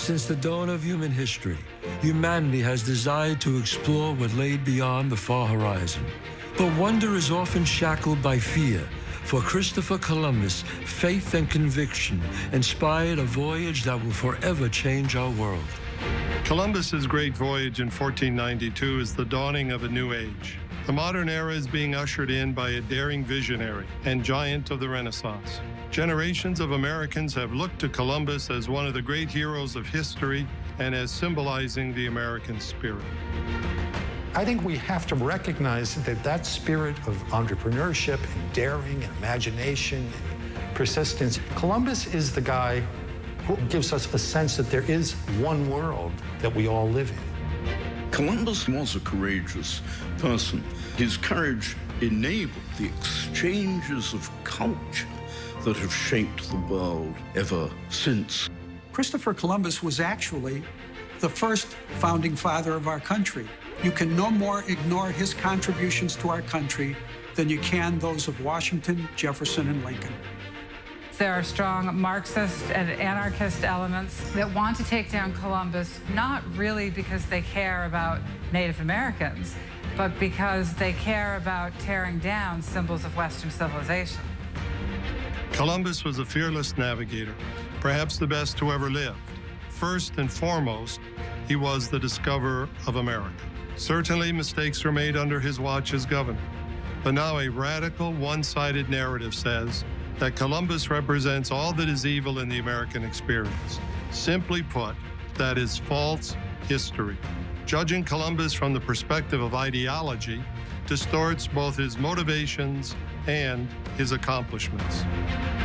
Since the dawn of human history, humanity has desired to explore what lay beyond the far horizon. But wonder is often shackled by fear. For Christopher Columbus, faith and conviction inspired a voyage that will forever change our world. Columbus's great voyage in 1492 is the dawning of a new age. The modern era is being ushered in by a daring visionary and giant of the Renaissance. Generations of Americans have looked to Columbus as one of the great heroes of history and as symbolizing the American spirit. I think we have to recognize that that spirit of entrepreneurship and daring and imagination and persistence, Columbus is the guy who gives us a sense that there is one world that we all live in. Columbus was a courageous person. His courage enabled the exchanges of culture that have shaped the world ever since. Christopher Columbus was actually the first founding father of our country. You can no more ignore his contributions to our country than you can those of Washington, Jefferson, and Lincoln. There are strong Marxist and anarchist elements that want to take down Columbus, not really because they care about Native Americans, but because they care about tearing down symbols of Western civilization. Columbus was a fearless navigator, perhaps the best who ever lived. First and foremost, he was the discoverer of America. Certainly, mistakes were made under his watch as governor, but now a radical, one-sided narrative says that Columbus represents all that is evil in the American experience. Simply put, that is false history. Judging Columbus from the perspective of ideology distorts both his motivations and his accomplishments.